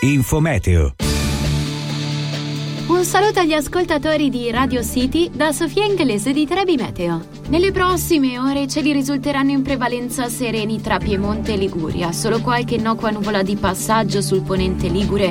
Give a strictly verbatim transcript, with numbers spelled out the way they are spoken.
Infometeo. Un saluto agli ascoltatori di Radio City da Sofia Inglese di Trebi Meteo. Nelle prossime ore i cieli risulteranno in prevalenza sereni tra Piemonte e Liguria. Solo qualche innocua nuvola di passaggio sul ponente ligure